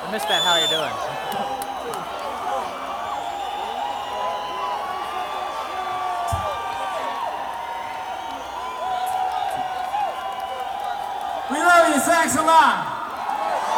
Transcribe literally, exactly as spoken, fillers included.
Missed that. How you doing? We love you. Thanks a lot.